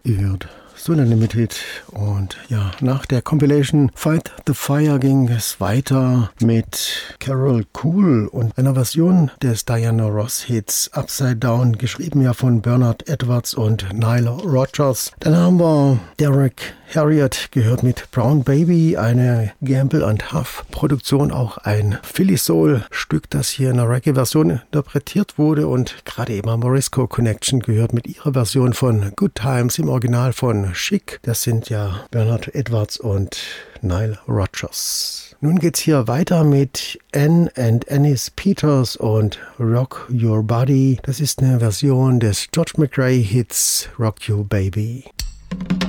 Ihr hört Soul Unlimited und ja, nach der Compilation Fight the Fire ging es weiter mit Carol Cool und einer Version des Diana Ross Hits Upside Down, geschrieben ja von Bernard Edwards und Nile Rodgers. Dann haben wir Derek Harriott gehört mit Brown Baby, eine Gamble & Huff Produktion, auch ein Philly Soul Stück, das hier in einer Reggae-Version interpretiert wurde, und gerade eben haben wir Morisco Connection gehört mit ihrer Version von Good Times im Original von Chic. Das sind ja Bernard Edwards und Nile Rodgers. Nun geht's hier weiter mit Ann and Annis Peters und Rock Your Body. Das ist eine Version des George McRae Hits Rock You Baby.